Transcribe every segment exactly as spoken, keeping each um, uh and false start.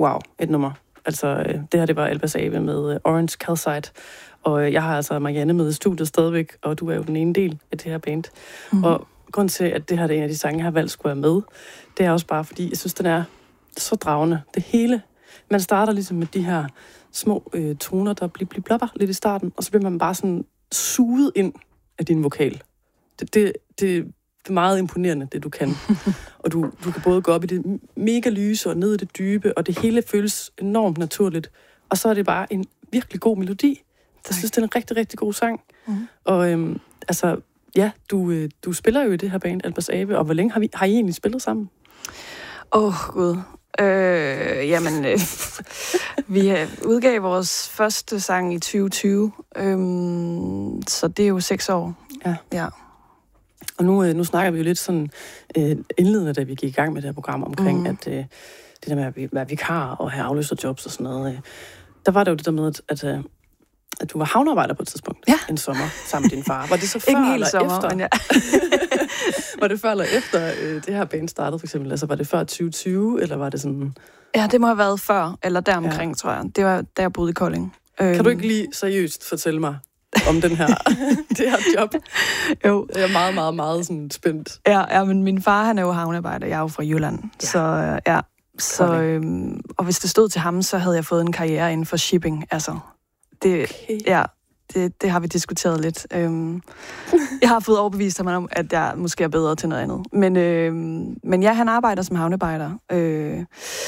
wow, et nummer. Altså, øh, det her, det var Albers Ave med øh, Orange Calcite. Og øh, jeg har altså Marianne med i studiet stadigvæk, og du er jo den ene del af det her band. Mm. Og grund til, at det her det er en af de sange, jeg har valgt skulle være med, det er også bare, fordi jeg synes, den er så dragende. Det hele. Man starter ligesom med de her små øh, toner, der bliver blip, blopper lidt i starten, og så bliver man bare sådan suget ind af din vokal. Det, det, det, det er meget imponerende, det du kan. Og du, du kan både gå op i det mega lyse og ned i det dybe, og det hele føles enormt naturligt. Og så er det bare en virkelig god melodi. Jeg synes, det er en rigtig, rigtig god sang. Mm. Og øhm, altså, ja, du, øh, du spiller jo i det her band, Albers Ave, og hvor længe har, vi, har I egentlig spillet sammen? Åh, oh, gud. Øh, jamen, øh, vi udgav vores første sang i tyve tyve, øhm, så det er jo seks år. Ja. Ja. Og nu, nu snakker vi jo lidt sådan øh, indledende, da vi gik i gang med det her program, omkring mm. at øh, det der med at være vikar og have afløserjobs og sådan noget. Øh, der var det jo det der med, at, at, at du var havnearbejder på et tidspunkt. Ja. En sommer sammen med din far. Var det så før Ikke en eller sommer, efter? Men ja. Var det før eller efter øh, det her band startede, for eksempel? Altså, var det før tyve tyve, eller var det sådan... Ja, det må have været før, eller deromkring, ja. Tror jeg. Det var, da jeg boede i Kolding. Kan du ikke lige seriøst fortælle mig om den her, det her job? Jo. Jeg er meget, meget, meget sådan spændt. Ja, ja, men min far, han er jo havnearbejder. Jeg er jo fra Jylland. Ja. Så ja, så, øhm, og hvis det stod til ham, så havde jeg fået en karriere inden for shipping. Altså, det, okay. ja, det, det har vi diskuteret lidt. Øhm, jeg har fået overbevist ham om, at jeg måske er bedre til noget andet. Men, øhm, men ja, han arbejder som havnearbejder. Øh,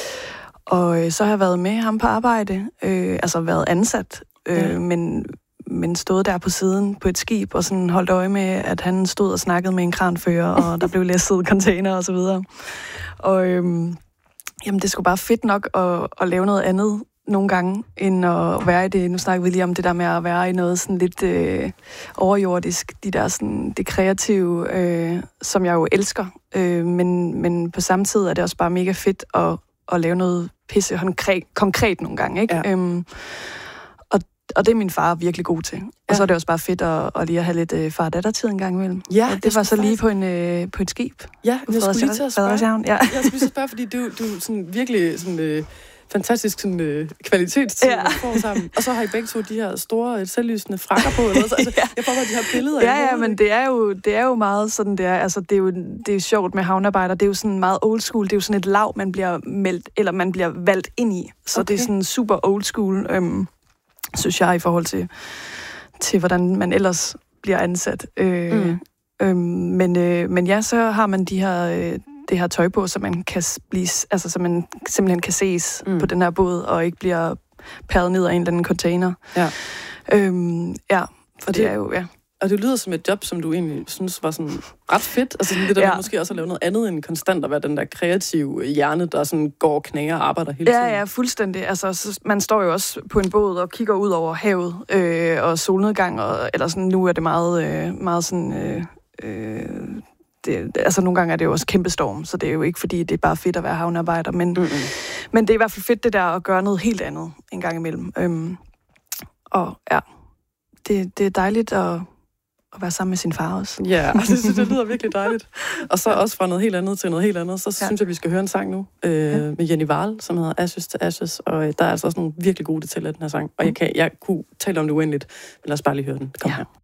og så har jeg været med ham på arbejde. Øh, altså været ansat. Øh, ja. men... men stod der på siden på et skib og sådan holdt øje med, at han stod og snakkede med en kranfører, og der blev læsset container og så videre. Og øhm, jamen, det skulle bare fedt nok at, at lave noget andet nogle gange, end at være i det. Nu snakker vi lige om det der med at være i noget sådan lidt øh, overjordisk, de der sådan, det kreative, øh, som jeg jo elsker. Øh, men, men på samme tid er det også bare mega fedt at, at lave noget pisse konkret, konkret nogle gange, ikke? Ja. Øhm, Og det er min far virkelig god til. Og ja. Så er det også bare fedt at, at lige at have lidt øh, far-datter-tid en gang imellem. Ja, det, det var så lige på, en, øh, på et skib. Ja, jeg skulle lige til at spørge. Ja. Jeg skulle lige til at spørge, fordi du, du sådan virkelig sådan, øh, fantastisk sådan, øh, kvalitetstid, ja. får sammen. Og så har I begge to de her store, øh, selvlysende frakker på. Eller så. Altså, ja. Jeg får bare de her billeder. Ja, ja, men det er, jo, det er jo meget sådan, det er. Altså, det er jo det er jo sjovt med havnearbejder. Det er jo sådan meget old school. Det er jo sådan et lav, man bliver meldt, eller man bliver valgt ind i. Så okay. Det er sådan super old school. Øhm, synes jeg, i forhold til, til hvordan man ellers bliver ansat. Øh, mm. øh, men, øh, men ja, så har man de her, øh, det her tøj på, så man kan blive, altså, så man simpelthen kan ses mm. på den her båd, og ikke bliver pæret ned af en eller anden container. Ja. Øh, ja, for det, det er jo, ja. Og det lyder som et job, som du egentlig synes var sådan ret fedt. Altså det der ja. Måske også at lave noget andet end konstant at være den der kreative hjerne, der sådan går og knager og arbejder hele tiden. Ja, ja, fuldstændig. Altså så, man står jo også på en båd og kigger ud over havet øh, og solnedgang, og, eller sådan, nu er det meget, øh, meget sådan... Øh, øh, det, altså nogle gange er det jo også kæmpestorm, så det er jo ikke fordi, det er bare fedt at være havnearbejder, men, mm-hmm. men det er i hvert fald fedt det der at gøre noget helt andet en gang imellem. Øhm, og ja, det, det er dejligt at... at være sammen med sin far også. Ja, og det synes jeg lyder virkelig dejligt. Og så også fra noget helt andet til noget helt andet. Så ja. Synes jeg, vi skal høre en sang nu øh, ja. Med Jenny Wahl, som hedder Ashes to Ashes. Og øh, der er altså også nogle virkelig gode detaljer i den her sang. Og jeg, kan, jeg kunne tale om det uendeligt, men lad os bare lige høre den. Kom ja. Her.